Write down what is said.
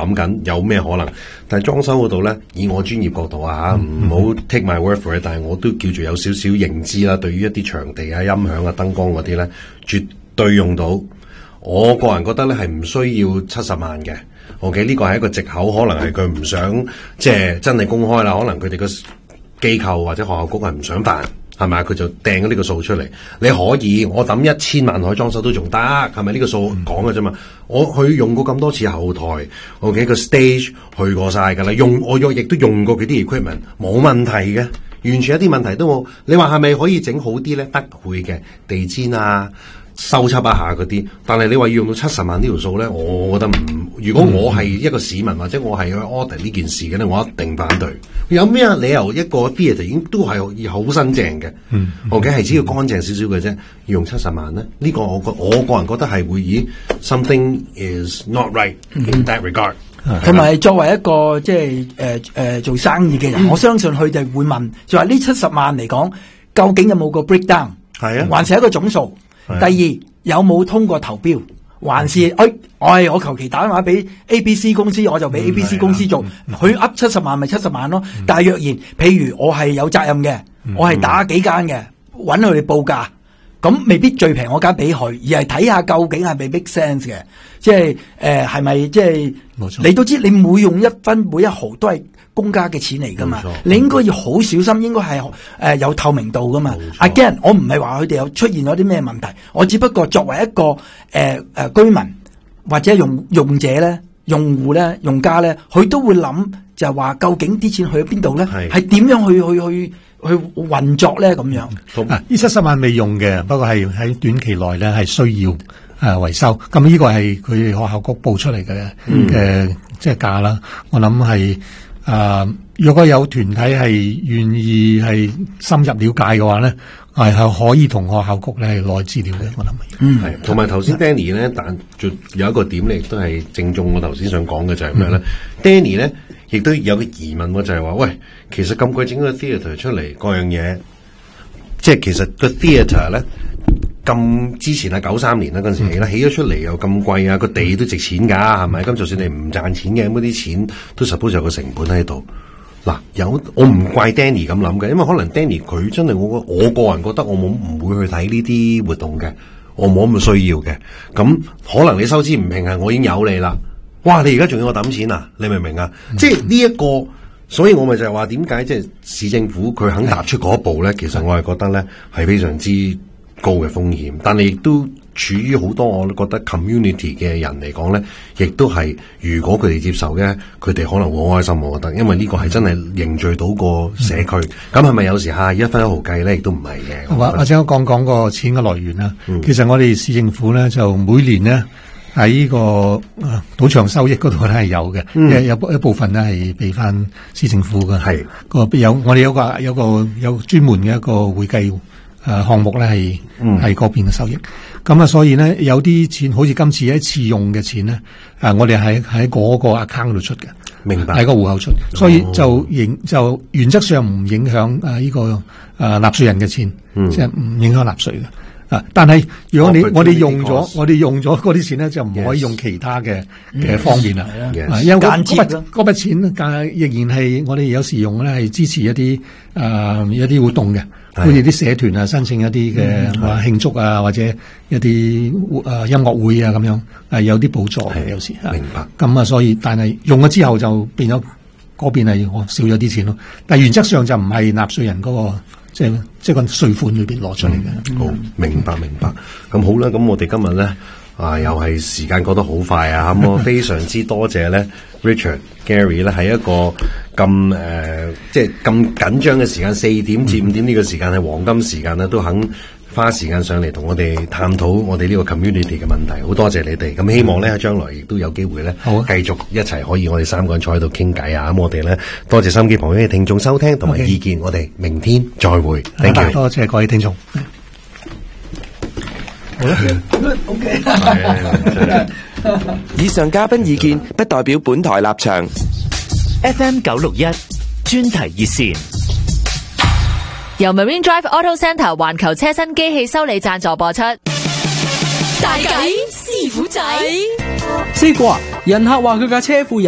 諗緊有咩可能。但係裝修嗰度咧，以我專業角度啊，唔好 take my word for it，但係我都叫做有少少認知啦。對於一啲場地啊、音響啊、燈光嗰啲咧，絕對用到。我個人覺得咧係唔需要70萬嘅。OK， 呢個係一個藉口，可能係佢唔想即係真係公開啦。可能佢哋個機構或者學校局係唔想辦。係咪佢就掟咗呢個數出嚟？你可以，我抌1000萬去裝修都仲得，係咪呢個數講嘅啫嘛？我去用過咁多次後台 ，OK 個 stage 去過晒㗎啦，我亦都用過佢啲 equipment， 冇問題嘅，完全一啲問題都冇。你話係咪可以整好啲咧？得會嘅，地氈啊。修葺一下嗰啲，但係你話要用到70萬呢條數咧，我覺得唔。如果我係一個市民或者我係去 order 呢件事嘅咧，我一定反對。有咩理由一個 theatre 已經都係好新淨嘅？OK 係只要乾淨少少嘅啫，要用70萬咧？呢個我個人覺得係會以 something is not right in that regard。 同埋作為一個即係做生意嘅人，我相信佢哋會問，就話呢70萬嚟講，究竟有冇個 breakdown？係啊，還是一個總數？第二，有冇通過投標，還是我求其打電話俾 ABC 公司，我就俾 ABC 公司做，佢噏70萬咪70萬咯。但係若然譬如我係有責任嘅，我係打幾間嘅，揾佢哋報價，咁未必最平我間俾佢，而係睇下究竟係咪 make sense 嘅，即係係咪即係你都知，你每用一分每一毫都係公家嘅錢嚟噶嘛，你應該要好小心，應該係有透明度噶嘛。Again， 我唔係話佢哋有出現咗啲咩問題，我只不過作為一個居民或者用者咧、用戶咧、用家咧，佢都會諗就係話，究竟啲錢去咗邊度咧？係點樣去運作咧？咁樣呢70萬未用嘅，不過係喺短期內咧係需要維修。咁呢個係佢學校局報出嚟嘅即係價啦。我諗係。如果有團體係願意係深入了解嘅話咧，係可以同學校局咧係攞資料嘅。我諗係，同埋頭先 Danny 咧，但有一個點咧，亦都係正中我頭先想講嘅就係咩咧？Danny 咧亦都有個疑問喎，就係話喂，其實咁貴整個 theatre 出嚟，各樣嘢，即係其實個 theatre 咧。咁之前係93年啦，嗰陣時起啦，起咗出嚟又咁貴啊，個地都值錢㗎，係咪？咁就算你唔賺錢嘅，咁嗰啲錢都 suppose 有個成本喺度。嗱，我唔怪 Danny 咁諗嘅，因為可能 Danny 佢真係我個人覺得我唔會去睇呢啲活動嘅，我冇咁嘅需要嘅。咁可能你收支唔平衡，我已經有你啦。哇！你而家仲要我抌錢啊？你明唔明啊？即係呢一個，所以我咪就係話點解即係市政府佢肯踏出嗰一步咧？其實我係覺得咧係非常之高嘅風險，但係亦都處於好多我覺得 community 嘅人嚟講咧，亦都係如果佢哋接受嘅，佢哋可能會好開心，我覺得，因為呢個係真係凝聚到個社區。咁係咪有時下一分一毫計咧？亦都唔係嘅。 或者我講個錢嘅來源啦。其實我哋市政府咧就每年咧喺呢個賭場收益嗰度咧係有嘅，有一部分咧係俾翻市政府嘅。係我哋有專門嘅一個會計項目咧係嗰邊嘅收益。咁所以咧有啲錢好似今次一次用嘅錢咧，我哋係喺嗰個 account 度出嘅， 明白， 喺個戶口出，所以就原則上唔影響呢個納稅人嘅錢，即係唔影響納稅嘅。但係如果我哋用咗嗰啲錢咧，就唔可以用其他嘅方面啦。因為嗰筆錢仍然係我哋有時用咧，係支持一啲活動嘅，好似啲社團啊，申請一啲嘅慶祝啊，或者一啲音樂會啊咁樣，有啲補助嘅有時。 明白。 咁所以但係用咗之後就變咗嗰邊係少咗啲錢咯。但係原則上就唔係納稅人嗰個。即係個稅款裏邊攞出嚟嘅。 好，明白。咁好啦，咁我哋今日咧又係時間過得好快啊！咁我非常之多謝咧 Richard Gary 咧，喺一個咁即係咁緊張嘅時間，4點至5點呢個時間係黃金時間咧，都肯花時間上嚟同我哋探討我哋呢個 community 嘅問題，好多謝你哋。咁希望咧喺將來亦都有機會咧，繼續一齊可以我哋3個人坐喺度傾偈啊！咁我哋咧多謝收音機旁邊嘅聽眾收聽同埋意見，我哋明天再會。Thank you， 多謝各位聽眾。 好啦，OK。 以上嘉賓意見不代表本台立場。 FM 961專題熱線。 由 Marine Drive Auto Centre 環球車身機器修理贊助播出。 大計師傅仔， 師傅啊，人客話佢架車庫